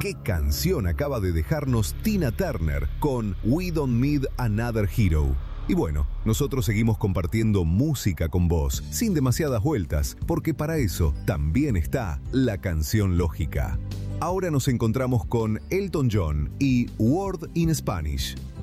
¿Qué canción acaba de dejarnos Tina Turner con We Don't Need Another Hero? Y bueno, nosotros seguimos compartiendo música con vos, sin demasiadas vueltas, porque para eso también está la canción lógica. Ahora nos encontramos con Elton John y Word in Spanish.